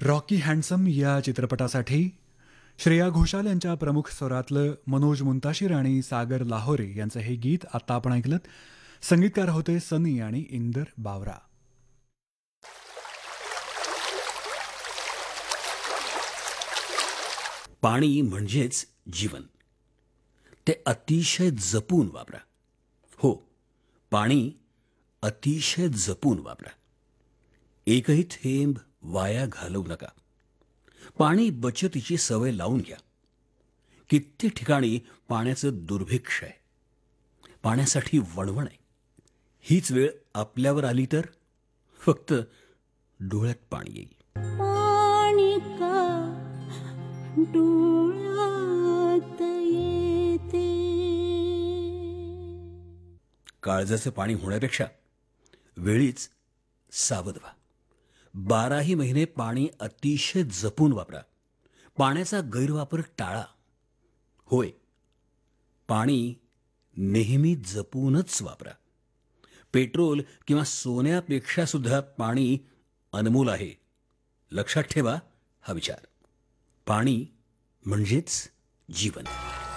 Rocky handsome या चित्रपटासाठी श्रेया घोषाल यांच्या प्रमुख स्वरातलं मनोज मुंताशीर आणि सागर लाहोरे यांचं हे गीत आता आपण ऐकलं. संगीतकार होते सनी आणि इंदर बावरा. पाणी म्हणजेच जीवन. ते अतिशय जपून वापरा. हो, पाणी अतिशय जपून वापरा. एकही थेंब वाया घालवू नका. पाणी बचतीची सवय लावून घ्या. कित्येक ठिकाणी पाण्याचं दुर्भिक्ष आहे. पाण्यासाठी वणवण आहे. हीच वेळ आपल्यावर आली तर फक्त डोळ्यात पाणी येईल. पाणी का डोळ्यात येते. काळजाचं पाणी होण्यापेक्षा वेळीच सावध व्हा. 12ही महिने पाणी अतिशय जपून वापरा. पाण्याचा गैरवापर टाळा. होय, पाणी नेहमी जपूनच वापरा. पेट्रोल किंवा सोन्यापेक्षा सुद्धा पाणी अनमोल आहे. लक्षात ठेवा हा विचार. पाणी म्हणजेच जीवन.